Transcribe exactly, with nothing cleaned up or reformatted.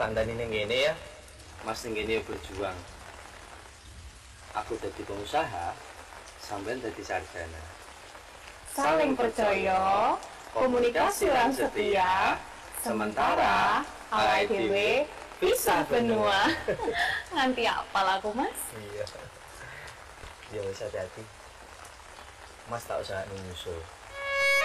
kandani ning ngene ya. Mas ning ngene berjuang. Aku jadi pengusaha, sampean jadi sarjana. Saling percaya, komunikasi lan setia, sementara awake dhewe pisah benua. Nganti apal aku, Mas? Iya. Ya wis hati-hati. Mas tak usah nyusul.